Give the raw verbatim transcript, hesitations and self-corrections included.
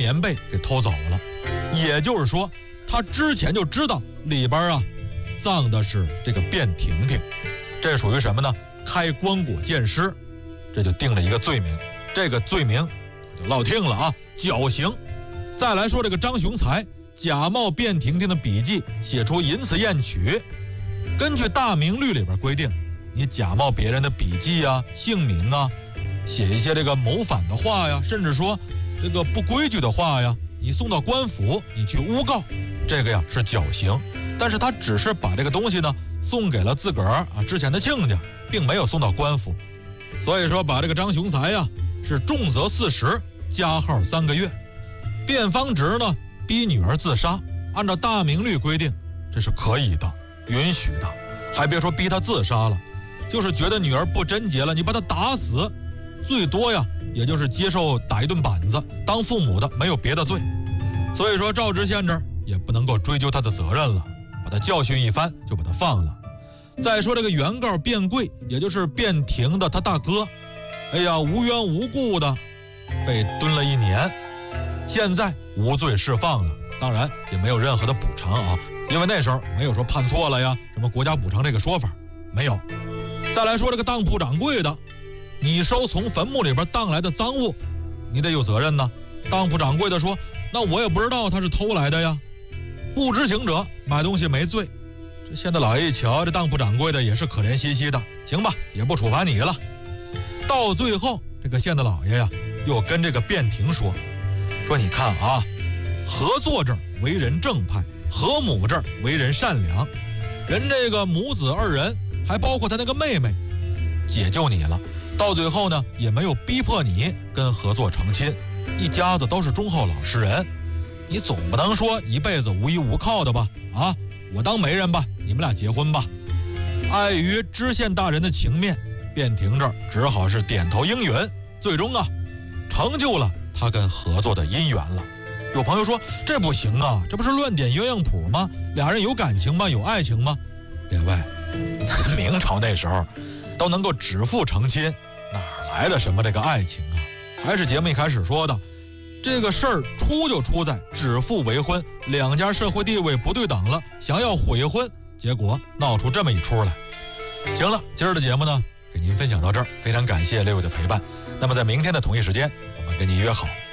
棉被给偷走了。也就是说，他之前就知道里边啊葬的是这个卞婷婷，这属于什么呢？开棺椁鉴尸，这就定了一个罪名，这个罪名就落听了啊，绞刑。再来说这个张雄才假冒卞婷婷的笔记，写出淫词艳曲。根据大明律里边规定，你假冒别人的笔记啊、姓名啊，写一些这个谋反的话呀，甚至说这个不规矩的话呀，你送到官府，你去诬告，这个呀是绞刑。但是他只是把这个东西呢送给了自个儿啊之前的亲家，并没有送到官府。所以说把这个张雄才呀是重则四十，加号三个月。卞方直呢逼女儿自杀，按照大明律规定，这是可以的，允许的。还别说逼她自杀了，就是觉得女儿不贞洁了，你把她打死，最多呀也就是接受打一顿板子，当父母的没有别的罪。所以说赵知县这儿也不能够追究他的责任了，把他教训一番就把他放了。再说这个原告卞贵，也就是卞婷的他大哥，哎呀无缘无故的被蹲了一年，现在无罪释放了，当然也没有任何的补偿啊，因为那时候没有说判错了呀，什么国家补偿这个说法没有。再来说这个当铺掌柜的，你收从坟墓里边当来的赃物，你得有责任呢。当铺掌柜的说，那我也不知道他是偷来的呀，不知情者买东西没罪。这县的老爷一瞧，这当铺掌柜的也是可怜兮兮的，行吧，也不处罚你了。到最后这个县的老爷呀又跟这个卞婷说说你看啊，合作这儿为人正派，和母这儿为人善良，人这个母子二人还包括他那个妹妹解救你了，到最后呢也没有逼迫你跟合作成亲，一家子都是忠厚老实人，你总不能说一辈子无依无靠的吧？啊，我当媒人吧，你们俩结婚吧。碍于知县大人的情面，卞婷这儿只好是点头应允，最终啊成就了他跟合作的姻缘了。有朋友说这不行啊，这不是乱点鸳鸯谱吗？俩人有感情吗？有爱情吗？列位，明朝那时候都能够指腹成亲，哪来的什么这个爱情啊？还是节目一开始说的，这个事儿出就出在指腹为婚，两家社会地位不对等了，想要悔婚，结果闹出这么一出来。行了，今儿的节目呢给您分享到这儿，非常感谢列位的陪伴。那么在明天的同一时间，我们跟您约好